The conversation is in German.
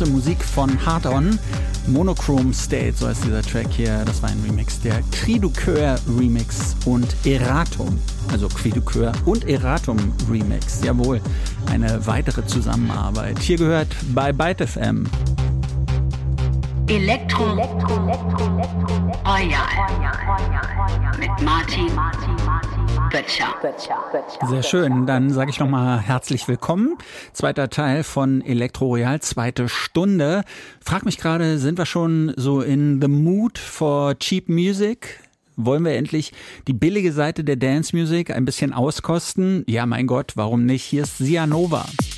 harte Musik von Hard On. Monochrome State, so heißt dieser Track hier. Das war ein Remix, der Cri du Coeur Remix und Eratum. Also Cri du Coeur und Eratum Remix. Jawohl, eine weitere Zusammenarbeit. Hier gehört bei Byte FM. Elektro Royal mit Martin Böttcher. Sehr schön, dann sage ich nochmal herzlich willkommen. Zweiter Teil von Elektro Royal, zweite Stunde. Frag mich gerade, sind wir schon so in the mood for cheap music? Wollen wir endlich die billige Seite der Dance Music ein bisschen auskosten? Ja, mein Gott, warum nicht? Hier ist Sia Nova.